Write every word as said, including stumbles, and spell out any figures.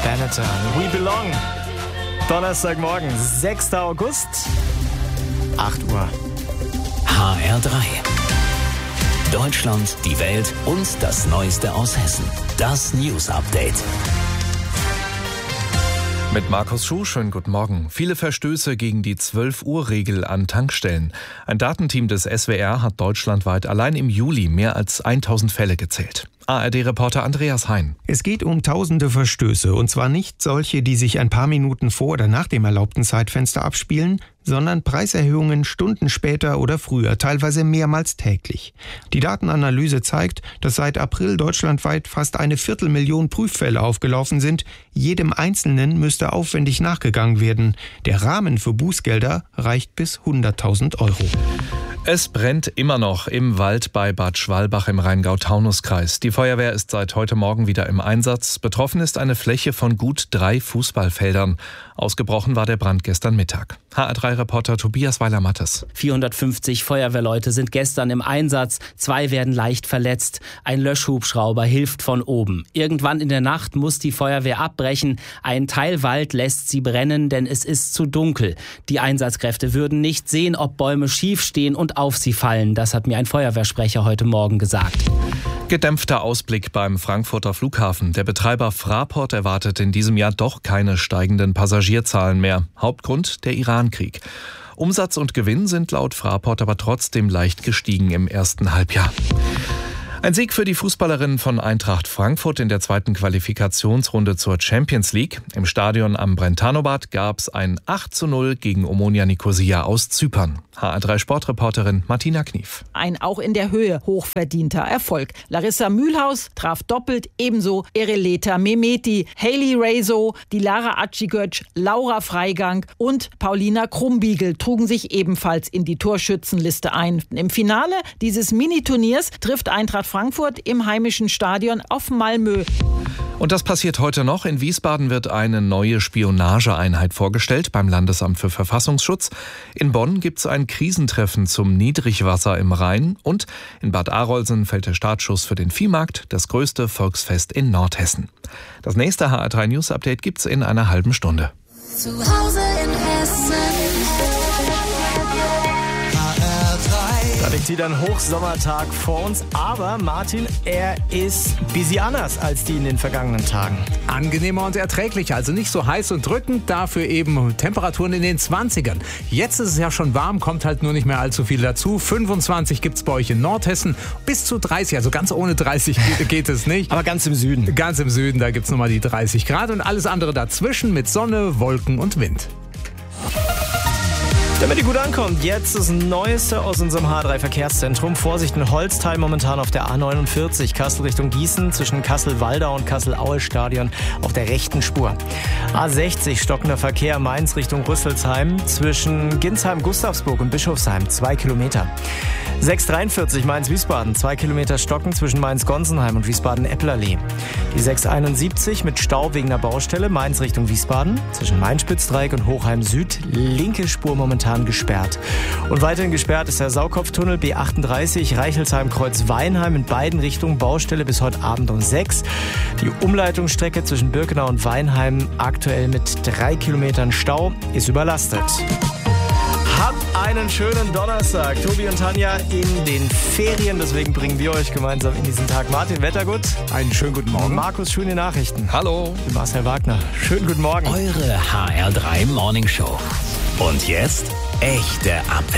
Benetton, We Belong. Donnerstagmorgen, sechster August, acht Uhr. H R drei. Deutschland, die Welt und das Neueste aus Hessen. Das News Update. Mit Markus Schuh, schönen guten Morgen. Viele Verstöße gegen die zwölf-Uhr-Regel an Tankstellen. Ein Datenteam des S W R hat deutschlandweit allein im Juli mehr als tausend Fälle gezählt. A R D-Reporter Andreas Hein. Es geht um tausende Verstöße, und zwar nicht solche, die sich ein paar Minuten vor oder nach dem erlaubten Zeitfenster abspielen, sondern Preiserhöhungen Stunden später oder früher, teilweise mehrmals täglich. Die Datenanalyse zeigt, dass seit April deutschlandweit fast eine Viertelmillion Prüffälle aufgelaufen sind. Jedem Einzelnen müsste aufwendig nachgegangen werden. Der Rahmen für Bußgelder reicht bis hunderttausend Euro. Es brennt immer noch im Wald bei Bad Schwalbach im Rheingau-Taunus-Kreis. Die Feuerwehr ist seit heute Morgen wieder im Einsatz. Betroffen ist eine Fläche von gut drei Fußballfeldern. Ausgebrochen war der Brand gestern Mittag. H R drei-Reporter Tobias Weiler-Mattes. vierhundertfünfzig Feuerwehrleute sind gestern im Einsatz. Zwei werden leicht verletzt. Ein Löschhubschrauber hilft von oben. Irgendwann in der Nacht muss die Feuerwehr abbrechen. Ein Teil Wald lässt sie brennen, denn es ist zu dunkel. Die Einsatzkräfte würden nicht sehen, ob Bäume schief stehen und auf sie fallen. Das hat mir ein Feuerwehrsprecher heute Morgen gesagt. Gedämpfter Ausblick beim Frankfurter Flughafen. Der Betreiber Fraport erwartet in diesem Jahr doch keine steigenden Passagierzahlen mehr. Hauptgrund der Irankrieg. Umsatz und Gewinn sind laut Fraport aber trotzdem leicht gestiegen im ersten Halbjahr. Ein Sieg für die Fußballerinnen von Eintracht Frankfurt in der zweiten Qualifikationsrunde zur Champions League. Im Stadion am Brentano-Bad gab es ein acht zu null gegen Omonia Nicosia aus Zypern. H R drei-Sportreporterin Martina Knief. Ein auch in der Höhe hochverdienter Erfolg. Larissa Mühlhaus traf doppelt, ebenso Ereleta Mehmeti, Hailey Rezo, Dilara Acigöc, Laura Freigang und Paulina Krumbiegel trugen sich ebenfalls in die Torschützenliste ein. Im Finale dieses Mini-Turniers trifft Eintracht Frankfurt im heimischen Stadion auf Malmö. Und das passiert heute noch. In Wiesbaden wird eine neue Spionageeinheit vorgestellt beim Landesamt für Verfassungsschutz. In Bonn gibt es ein Krisentreffen zum Niedrigwasser im Rhein. Und in Bad Arolsen fällt der Startschuss für den Viehmarkt, das größte Volksfest in Nordhessen. Das nächste H R drei News Update gibt's in einer halben Stunde. Zu Hause in Hessen. Da liegt wieder ein Hochsommertag vor uns, aber Martin, er ist busy anders als die in den vergangenen Tagen. Angenehmer und erträglicher, also nicht so heiß und drückend, dafür eben Temperaturen in den zwanzigern. Jetzt ist es ja schon warm, kommt halt nur nicht mehr allzu viel dazu. fünfundzwanzig gibt es bei euch in Nordhessen, bis zu dreißig, also ganz ohne dreißig geht, geht es nicht. Aber ganz im Süden. Ganz im Süden, da gibt es nochmal die dreißig Grad und alles andere dazwischen mit Sonne, Wolken und Wind. Damit ihr gut ankommt, jetzt das Neueste aus unserem H drei Verkehrszentrum. Vorsicht, ein Holzteil momentan auf der A neunundvierzig, Kassel Richtung Gießen, zwischen Kassel-Waldau und Kassel-Aue-Stadion auf der rechten Spur. A sechzig, stockender Verkehr, Mainz Richtung Rüsselsheim, zwischen Ginsheim-Gustavsburg und Bischofsheim, zwei Kilometer. sechs dreiundvierzig, Mainz-Wiesbaden, zwei Kilometer Stocken zwischen Mainz-Gonsenheim und Wiesbaden-Eppelerlee. Die sechs einundsiebzig mit Stau wegen einer Baustelle, Mainz Richtung Wiesbaden, zwischen Main-Spitzdreieck und Hochheim-Süd, linke Spur momentan gesperrt. Und weiterhin gesperrt ist der Saukopftunnel B achtunddreißig, Reichelsheim-Kreuz-Weinheim in beiden Richtungen, Baustelle bis heute Abend um sechs. Die Umleitungsstrecke zwischen Birkenau und Weinheim aktuell mit drei Kilometern Stau ist überlastet. Habt einen schönen Donnerstag. Tobi und Tanja in den Ferien, deswegen bringen wir euch gemeinsam in diesen Tag. Martin Wettergut. Einen schönen guten Morgen. Markus Schuh in den Nachrichten. Hallo. Marcel Wagner. Schönen guten Morgen. Eure H R drei Morning Show. Und jetzt echte Updates.